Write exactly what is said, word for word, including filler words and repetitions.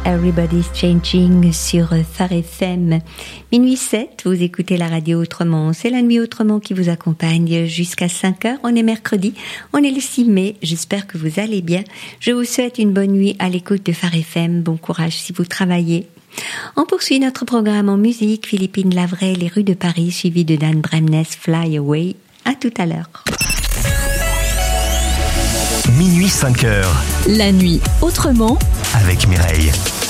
Everybody's Changing sur Phare F M. Minuit sept, vous écoutez la radio autrement. C'est la nuit autrement qui vous accompagne jusqu'à cinq heures. On est mercredi, on est le six mai. J'espère que vous allez bien. Je vous souhaite une bonne nuit à l'écoute de Phare F M. Bon courage si vous travaillez. On poursuit notre programme en musique. Philippine Lavray, Les rues de Paris, suivi de Dan Bremnes, Fly Away. À tout à l'heure. Minuit cinq heures. La nuit autrement avec Mireille.